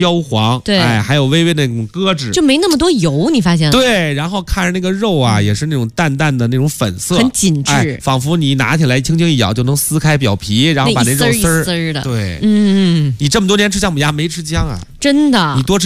焦黄， 对， 还有微微的那种咯吱， 就没那么多油，你发现了？ 对，然后看着那个肉啊，也是那种淡淡的那种粉色， 很紧致， 仿佛你拿起来轻轻一咬就能撕开表皮，然后把那肉丝儿的， 对， 嗯， 你这么多年吃姜母鸭没吃姜啊？ 真的， 你多吃。